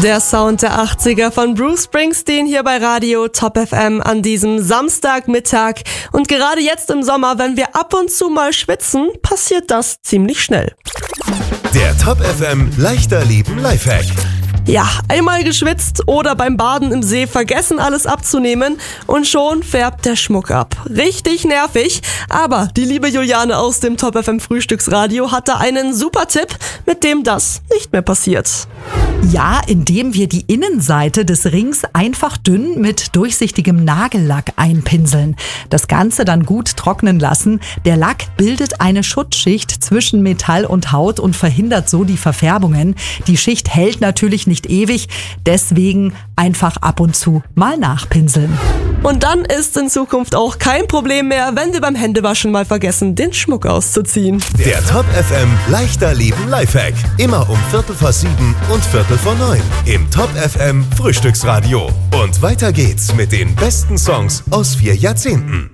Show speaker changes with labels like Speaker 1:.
Speaker 1: Der Sound der 80er von Bruce Springsteen hier bei Radio Top FM an diesem Samstagmittag. Und gerade jetzt im Sommer, wenn wir ab und zu mal schwitzen, passiert das ziemlich schnell.
Speaker 2: Der Top FM leichter Leben Lifehack.
Speaker 1: Ja, einmal geschwitzt oder beim Baden im See vergessen alles abzunehmen und schon färbt der Schmuck ab. Richtig nervig, aber die liebe Juliane aus dem Top FM Frühstücksradio hat da einen super Tipp, mit dem das nicht mehr passiert.
Speaker 3: Ja, indem wir die Innenseite des Rings einfach dünn mit durchsichtigem Nagellack einpinseln. Das Ganze dann gut trocknen lassen. Der Lack bildet eine Schutzschicht zwischen Metall und Haut und verhindert so die Verfärbungen. Die Schicht hält natürlich nicht ewig, deswegen einfach ab und zu mal nachpinseln.
Speaker 1: Und dann ist in Zukunft auch kein Problem mehr, wenn wir beim Händewaschen mal vergessen, den Schmuck auszuziehen.
Speaker 2: Der Top FM leichter Leben Lifehack. Immer um 7:15 und 8:45 im Top FM Frühstücksradio. Und weiter geht's mit den besten Songs aus 4 Jahrzehnten.